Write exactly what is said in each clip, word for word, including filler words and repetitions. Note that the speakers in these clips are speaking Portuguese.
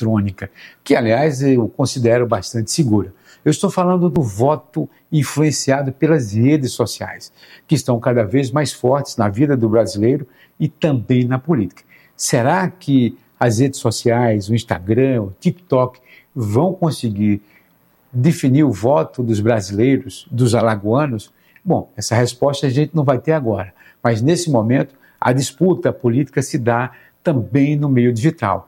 eletrônica, que, aliás, eu considero bastante segura. Eu estou falando do voto influenciado pelas redes sociais, que estão cada vez mais fortes na vida do brasileiro e também na política. Será que as redes sociais, o Instagram, o TikTok, vão conseguir definir o voto dos brasileiros, dos alagoanos? Bom, essa resposta a gente não vai ter agora, mas nesse momento a disputa política se dá também no meio digital.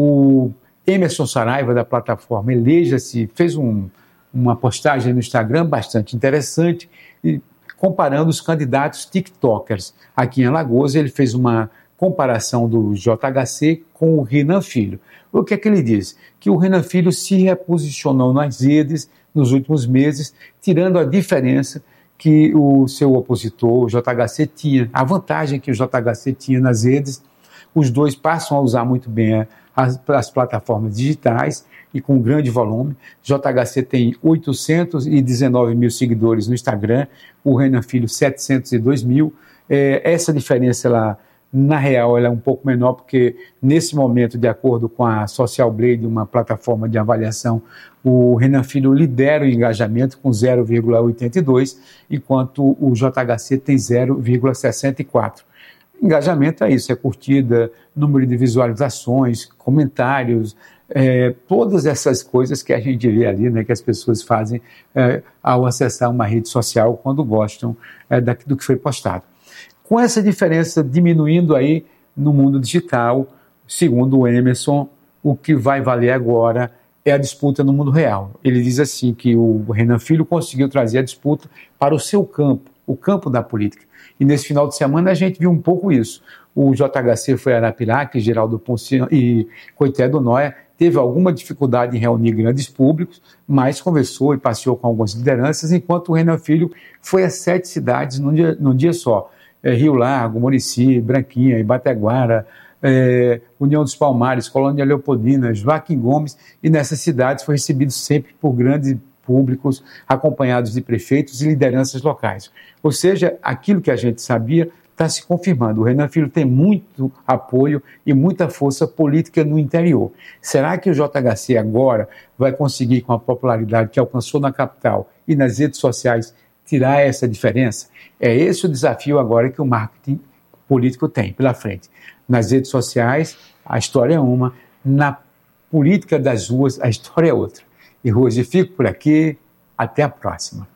O Emerson Saraiva, da plataforma Eleja-se, fez um, uma postagem no Instagram bastante interessante, e, comparando os candidatos tiktokers. Aqui em Alagoas, ele fez uma comparação do J H C com o Renan Filho. O que é que ele diz? Que o Renan Filho se reposicionou nas redes nos últimos meses, tirando a diferença que o seu opositor, o J H C, tinha. A vantagem que o J H C tinha nas redes, os dois passam a usar muito bem as, as plataformas digitais e com grande volume. J H C tem oitocentos e dezenove mil seguidores no Instagram, o Renan Filho setecentos e dois mil. É, essa diferença, ela, na real, ela é um pouco menor, porque nesse momento, de acordo com a Social Blade, uma plataforma de avaliação, o Renan Filho lidera o engajamento com zero vírgula oitenta e dois, enquanto o J H C tem zero vírgula sessenta e quatro. Engajamento é isso, é curtida, número de visualizações, comentários, é, todas essas coisas que a gente vê ali, né, que as pessoas fazem é, ao acessar uma rede social quando gostam é, do que foi postado. Com essa diferença diminuindo aí no mundo digital, segundo o Emerson, o que vai valer agora é a disputa no mundo real. Ele diz assim que o Renan Filho conseguiu trazer a disputa para o seu campo, o campo da política. E nesse final de semana a gente viu um pouco isso. O J H C foi a Arapiraca, Geraldo Ponciano e Coité do Noia, teve alguma dificuldade em reunir grandes públicos, mas conversou e passeou com algumas lideranças, enquanto o Renan Filho foi a sete cidades num dia, num dia só. É, Rio Largo, Murici, Branquinha, Ibateguara, é, União dos Palmares, Colônia Leopoldina, Joaquim Gomes, e nessas cidades foi recebido sempre por grandes públicos, acompanhados de prefeitos e lideranças locais. Ou seja, aquilo que a gente sabia está se confirmando. O Renan Filho tem muito apoio e muita força política no interior. Será que o J H C agora vai conseguir, com a popularidade que alcançou na capital e nas redes sociais, tirar essa diferença? É esse o desafio agora que o marketing político tem pela frente. Nas redes sociais, a história é uma, na política das ruas, a história é outra. E hoje fico por aqui, até a próxima.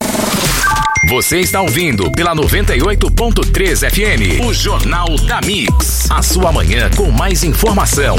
Você está ouvindo pela noventa e oito ponto três F M, o Jornal da Mix. A sua manhã com mais informação.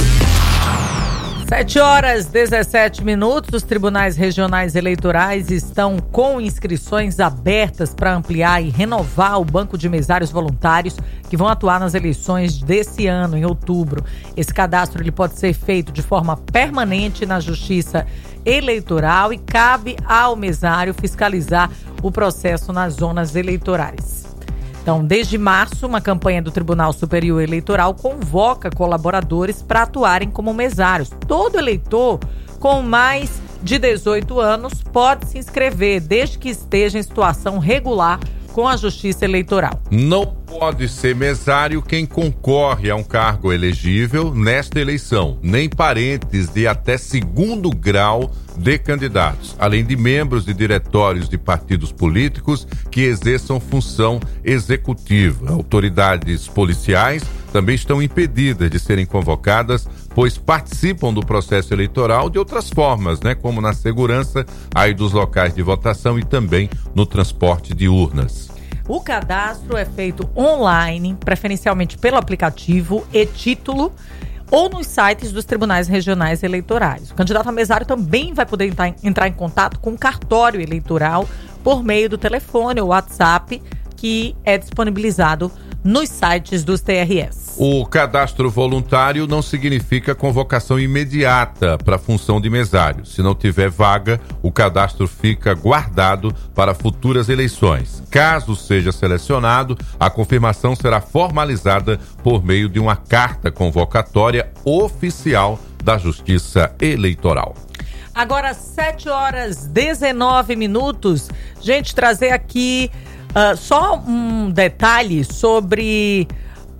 sete horas e dezessete minutos, os tribunais regionais eleitorais estão com inscrições abertas para ampliar e renovar o banco de mesários voluntários que vão atuar nas eleições desse ano, em outubro. Esse cadastro ele pode ser feito de forma permanente na Justiça Eleitoral e cabe ao mesário fiscalizar o processo nas zonas eleitorais. Então, desde março, uma campanha do Tribunal Superior Eleitoral convoca colaboradores para atuarem como mesários. Todo eleitor com mais de dezoito anos pode se inscrever, desde que esteja em situação regular com a Justiça Eleitoral. Não pode ser mesário quem concorre a um cargo elegível nesta eleição, nem parentes de até segundo grau de candidatos, além de membros de diretórios de partidos políticos que exerçam função executiva. Autoridades policiais também estão impedidas de serem convocadas, pois participam do processo eleitoral de outras formas, né, como na segurança aí dos locais de votação e também no transporte de urnas. O cadastro é feito online, preferencialmente pelo aplicativo e-Título, ou nos sites dos tribunais regionais eleitorais. O candidato a mesário também vai poder entrar em contato com o cartório eleitoral por meio do telefone ou WhatsApp, que é disponibilizado nos sites dos T R S. O cadastro voluntário não significa convocação imediata para a função de mesário. Se não tiver vaga, o cadastro fica guardado para futuras eleições. Caso seja selecionado, a confirmação será formalizada por meio de uma carta convocatória oficial da Justiça Eleitoral. Agora, sete horas e dezenove minutos. Gente, trazer aqui uh, só um detalhe sobre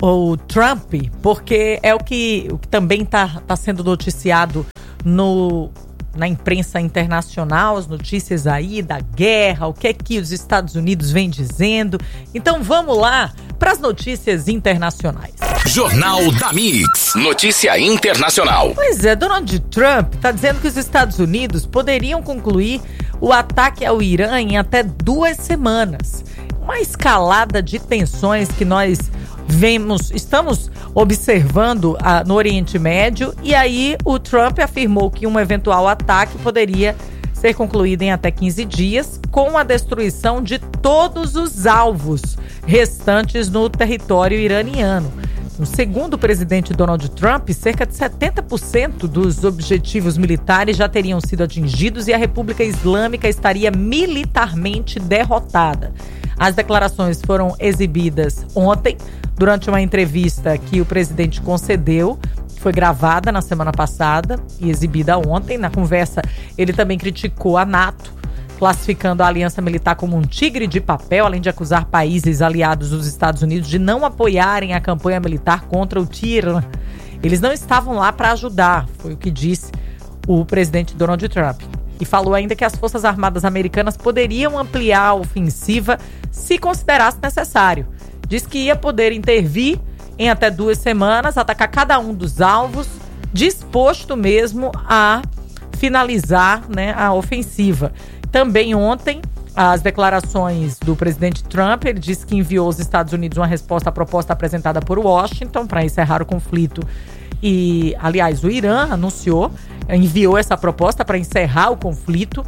o Trump, porque é o que, o que também está tá sendo noticiado no, na imprensa internacional, as notícias aí da guerra, o que é que os Estados Unidos vem dizendo. Então vamos lá para as notícias internacionais. Jornal da Mix. Notícia internacional. Pois é, Donald Trump está dizendo que os Estados Unidos poderiam concluir o ataque ao Irã em até duas semanas. Uma escalada de tensões que nós vemos, estamos observando ah, no Oriente Médio, e aí o Trump afirmou que um eventual ataque poderia ser concluído em até quinze dias, com a destruição de todos os alvos restantes no território iraniano. Segundo o presidente Donald Trump, cerca de setenta por cento dos objetivos militares já teriam sido atingidos e a República Islâmica estaria militarmente derrotada. As declarações foram exibidas ontem, durante uma entrevista que o presidente concedeu, que foi gravada na semana passada e exibida ontem. Na conversa, ele também criticou a NATO, classificando a aliança militar como um tigre de papel, além de acusar países aliados dos Estados Unidos de não apoiarem a campanha militar contra o Irã. Eles não estavam lá para ajudar, foi o que disse o presidente Donald Trump. E falou ainda que as Forças Armadas americanas poderiam ampliar a ofensiva se considerasse necessário. Diz que ia poder intervir em até duas semanas, atacar cada um dos alvos, disposto mesmo a finalizar, né, a ofensiva. Também ontem, as declarações do presidente Trump, ele disse que enviou aos Estados Unidos uma resposta à proposta apresentada por Washington para encerrar o conflito. E, aliás, o Irã anunciou, enviou essa proposta para encerrar o conflito,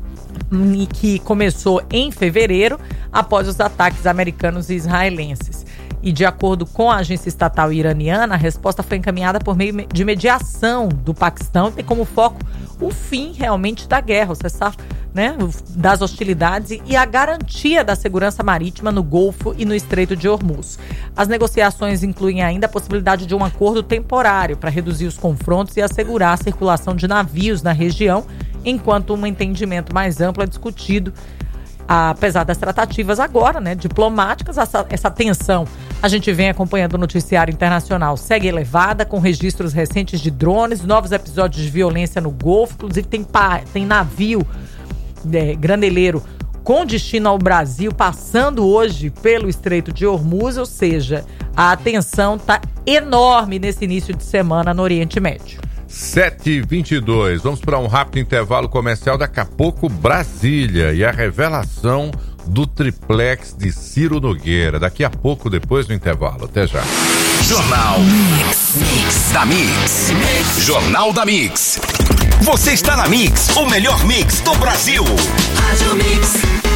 que começou em fevereiro, após os ataques americanos e israelenses. E, de acordo com a agência estatal iraniana, a resposta foi encaminhada por meio de mediação do Paquistão e tem como foco o fim realmente da guerra, o cessar, né, das hostilidades e a garantia da segurança marítima no Golfo e no Estreito de Hormuz. As negociações incluem ainda a possibilidade de um acordo temporário para reduzir os confrontos e assegurar a circulação de navios na região, enquanto um entendimento mais amplo é discutido. Apesar das tratativas agora, né, diplomáticas, essa, essa tensão, a gente vem acompanhando o noticiário internacional, segue elevada, com registros recentes de drones, novos episódios de violência no Golfo, inclusive tem, tem navio é, graneleiro com destino ao Brasil, passando hoje pelo Estreito de Hormuz, ou seja, a tensão está enorme nesse início de semana no Oriente Médio. sete e vinte e dois, vamos para um rápido intervalo comercial, daqui a pouco Brasília e a revelação do triplex de Ciro Nogueira, daqui a pouco depois do intervalo, até já. Jornal Mix, Mix da Mix, Mix. Jornal da Mix. Você está na Mix, o melhor mix do Brasil. Rádio Mix,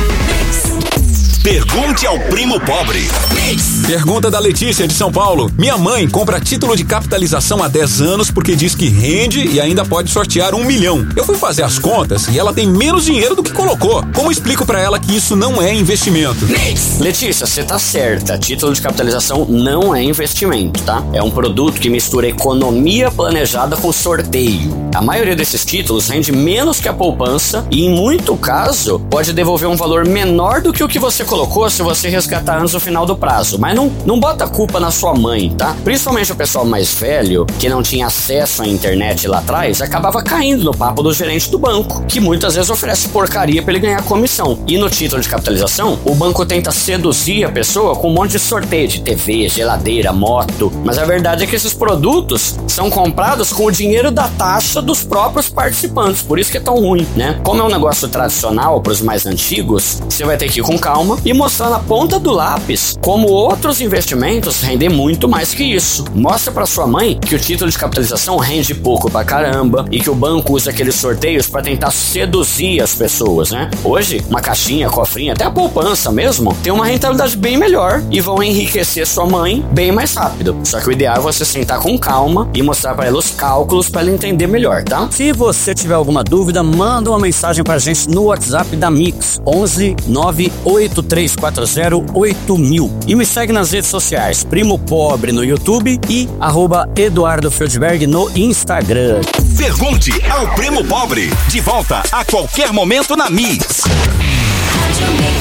Mix. Pergunte ao primo pobre. Pergunta da Letícia de São Paulo. Minha mãe compra título de capitalização há dez anos porque diz que rende e ainda pode sortear um milhão. Eu fui fazer as contas e ela tem menos dinheiro do que colocou. Como explico pra ela que isso não é investimento? Letícia, você tá certa. Título de capitalização não é investimento, tá? É um produto que mistura economia planejada com sorteio. A maioria desses títulos rende menos que a poupança e, em muito caso, pode devolver um valor menor do que o que você colocou. colocou se você resgatar antes do final do prazo, mas não, não bota a culpa na sua mãe, tá? Principalmente o pessoal mais velho, que não tinha acesso à internet lá atrás, acabava caindo no papo do gerente do banco, que muitas vezes oferece porcaria pra ele ganhar comissão. E no título de capitalização, o banco tenta seduzir a pessoa com um monte de sorteio de T V, geladeira, moto, mas a verdade é que esses produtos são comprados com o dinheiro da taxa dos próprios participantes, por isso que é tão ruim, né? Como é um negócio tradicional pros mais antigos, você vai ter que ir com calma e mostrar na ponta do lápis como outros investimentos rendem muito mais que isso. Mostra pra sua mãe que o título de capitalização rende pouco pra caramba e que o banco usa aqueles sorteios pra tentar seduzir as pessoas, né? Hoje, uma caixinha, cofrinha, até a poupança mesmo, tem uma rentabilidade bem melhor e vão enriquecer sua mãe bem mais rápido. Só que o ideal é você sentar com calma e mostrar pra ela os cálculos pra ela entender melhor, tá? Se você tiver alguma dúvida, manda uma mensagem pra gente no WhatsApp da Mix, onze nove oito três quatro zero oito mil. E me segue nas redes sociais, Primo Pobre no YouTube e arroba Eduardo Feldberg no Instagram. Pergunte ao Primo Pobre. De volta a qualquer momento na Mix.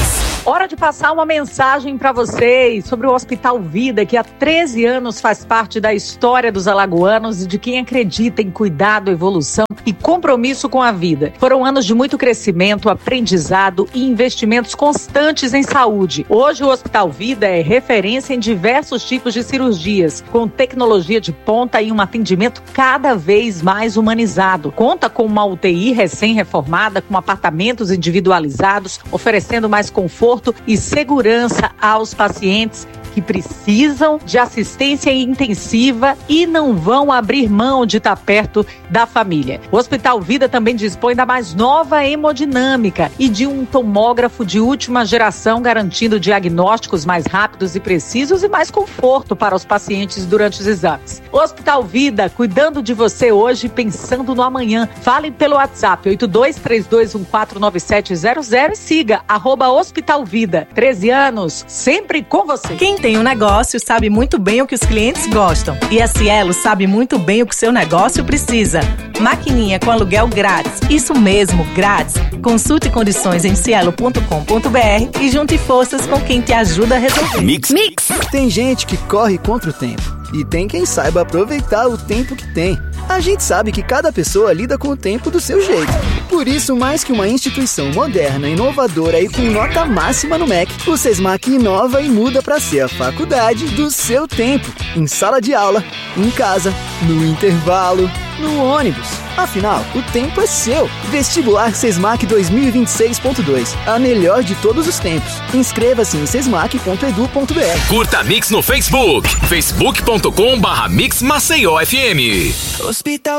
Hora de passar uma mensagem para vocês sobre o Hospital Vida, que há treze anos faz parte da história dos alagoanos e de quem acredita em cuidado, evolução e compromisso com a vida. Foram anos de muito crescimento, aprendizado e investimentos constantes em saúde. Hoje o Hospital Vida é referência em diversos tipos de cirurgias, com tecnologia de ponta e um atendimento cada vez mais humanizado. Conta com uma U T I recém-reformada, com apartamentos individualizados, oferecendo mais conforto e segurança aos pacientes que precisam de assistência intensiva e não vão abrir mão de estar perto da família. O Hospital Vida também dispõe da mais nova hemodinâmica e de um tomógrafo de última geração, garantindo diagnósticos mais rápidos e precisos e mais conforto para os pacientes durante os exames. O Hospital Vida, cuidando de você hoje, pensando no amanhã. Fale pelo WhatsApp oito dois três dois um quatro nove sete zero zero e siga arroba Hospital Vida. treze anos, sempre com você. Quem tem um negócio sabe muito bem o que os clientes gostam. E a Cielo sabe muito bem o que seu negócio precisa. Maquininha com aluguel grátis. Isso mesmo, grátis. Consulte condições em cielo ponto com ponto br e junte forças com quem te ajuda a resolver. Mix. Mix. Tem gente que corre contra o tempo. E tem quem saiba aproveitar o tempo que tem. A gente sabe que cada pessoa lida com o tempo do seu jeito. Por isso, mais que uma instituição moderna, inovadora e com nota máxima no M E C, o SESMAC inova e muda para ser a faculdade do seu tempo. Em sala de aula, em casa, no intervalo, no ônibus. Afinal, o tempo é seu. Vestibular SESMAC dois mil e vinte e seis ponto dois. A melhor de todos os tempos. Inscreva-se em sesmac ponto edu ponto br. Curta a Mix no Facebook. facebook ponto com barra Mix Maceió F M. Hospital